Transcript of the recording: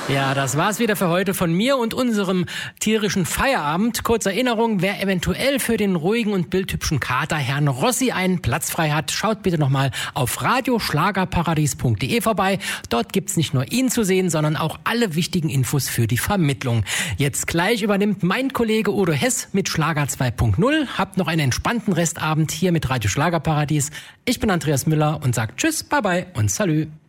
Ja, das war's wieder für heute von mir und unserem tierischen Feierabend. Kurze Erinnerung, wer eventuell für den ruhigen und bildhübschen Kater Herrn Rossi einen Platz frei hat, schaut bitte nochmal auf radioschlagerparadies.de vorbei. Dort gibt's nicht nur ihn zu sehen, sondern auch alle wichtigen Infos für die Vermittlung. Jetzt gleich übernimmt mein Kollege Udo Hess mit Schlager 2.0. Habt noch einen entspannten Restabend hier mit Radio Schlagerparadies. Ich bin Andreas Müller und sag Tschüss, Bye Bye und Salü.